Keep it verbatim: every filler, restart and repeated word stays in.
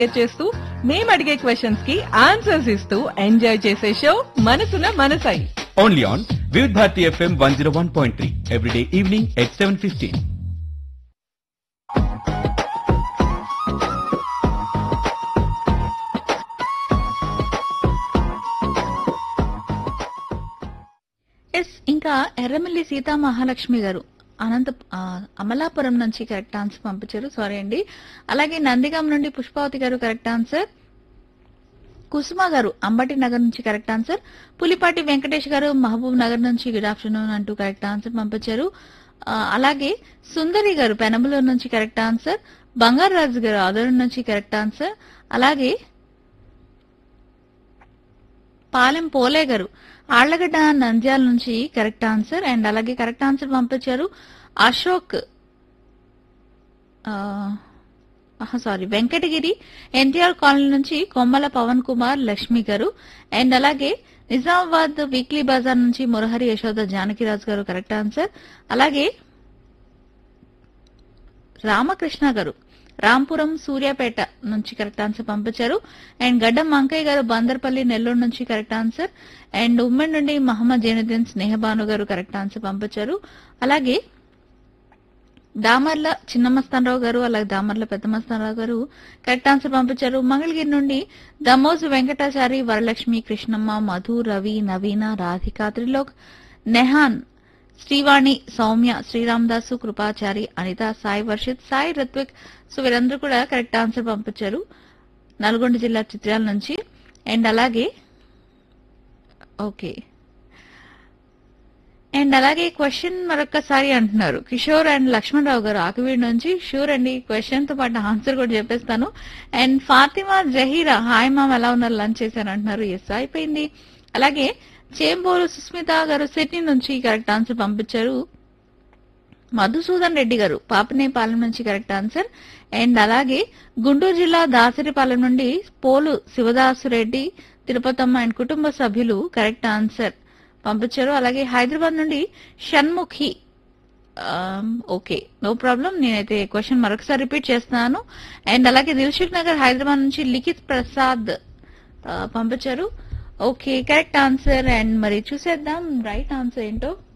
చేస్తూ మేము అడిగే క్వశ్చన్స్ కి ఆన్సర్స్ ఇస్తూ ఎంజాయ్ చేసే షో మనసున మనసై only on Vividh Bharati FM one zero one point three everyday evening at seven fifteen. Yes ఇంకా ఎర్రమిల్లి సీతా మహాలక్ష్మి గారు అనంత ఆ, అమలాపురం నుంచి కరెక్ట్ ఆన్సర్ పంపించారు. సారీ అండి. అలాగే నందిగాం నుండి పుష్పావతి గారు కరెక్ట్ ఆన్సర్. కుసుమ గారు అంబటి నగర్ నుంచి కరెక్ట్ ఆన్సర్. పులిపాటి వెంకటేష్ గారు మహబూబ్ నగర్ నుంచి గుడ్ ఆఫ్టర్నూన్ అంటూ కరెక్ట్ ఆన్సర్ పంపించారు. ఆ, అలాగే సుందరి గారు పెనమలూరు నుంచి కరెక్ట్ ఆన్సర్. బంగారాజు గారు ఆదరణ నుంచి కరెక్ట్ ఆన్సర్. అలాగే పాలెం పోలే గారు ఆళ్లగడ్డ నంద్యాల నుంచి కరెక్ట్ ఆన్సర్. అండ్ అలాగే కరెక్ట్ ఆన్సర్ పంపించారు అశోక్ సారీ వెంకటగిరి ఎన్టీఆర్ కాలనీ నుంచి కొమ్మల పవన్ కుమార్ లక్ష్మి గారు. అండ్ అలాగే నిజామాబాద్ వీక్లీ బజార్ నుంచి మురహరి యశోద జానకిరాజు గారు కరెక్ట్ ఆన్సర్. అలాగే రామకృష్ణ గారు రాంపురం సూర్యాపేట నుంచి కరెక్ట్ ఆన్సర్ పంపించారు. అండ్ గడ్డం మంకయ్య గారు బందర్పల్లి నెల్లూరు నుంచి కరెక్ట్ ఆన్సర్. అండ్ ఉమ్మడి నుండి మహమ్మద్ జైనుద్దీన్ స్నేహబాను గారు కరెక్ట్ ఆన్సర్ పంపించారు. అలాగే దామర్ల చిన్నమస్తానరావు గారు అలాగే దామర్ల పెద్దమస్తానరావు గారు కరెక్ట్ ఆన్సర్ పంపించారు. మంగళగిరి నుండి దమోజు వెంకటాచారి వరలక్ష్మి కృష్ణమ్మ మధు రవి నవీన రాధిక త్రిలోక్ నెహాన్ శ్రీవాణి సౌమ్య శ్రీరామదాసు కృపాచారి అనిత సాయి వర్షిత్ సాయి రిత్విక్ సో వీరందరూ కూడా కరెక్ట్ ఆన్సర్ పంపించారు నల్గొండ జిల్లా చిత్రాల నుంచి. అండ్ అలాగే ఓకే అండ్ అలాగే క్వశ్చన్ మరొకసారి అంటున్నారు కిషోర్ అండ్ లక్ష్మణరావు గారు ఆకివీడి నుంచి. షూర్ అండి, క్వశ్చన్ తో పాటు ఆన్సర్ కూడా చెప్పేస్తాను. And Fatima Zaheera hi ma'am ఎలా ఉన్నారు లంచ్ చేశారు అంటున్నారు. ఎస్ అయిపోయింది. అలాగే చేంబోలు సుస్మిత గారు సిడ్నీ నుంచి కరెక్ట్ ఆన్సర్ పంపించారు. మధుసూదన్ రెడ్డి గారు పాపనేపాలెం నుంచి కరెక్ట్ ఆన్సర్. అండ్ అలాగే గుంటూరు జిల్లా దాసరిపాలెం నుండి పోలు శివదాసు రెడ్డి తిరుపతమ్మ అండ్ కుటుంబ సభ్యులు కరెక్ట్ ఆన్సర్ పంపించారు. అలాగే హైదరాబాద్ నుండి షణ్ముఖి ఓకే నో ప్రాబ్లం, నేనైతే క్వశ్చన్ మరొకసారి రిపీట్ చేస్తున్నాను. అండ్ అలాగే దిల్సుఖ్ నగర్ హైదరాబాద్ నుంచి లిఖిత్ ప్రసాద్ పంపించారు. Okay correct answer. అండ్ మరి చూసేద్దాం రైట్ ఆన్సర్ ఏంటో.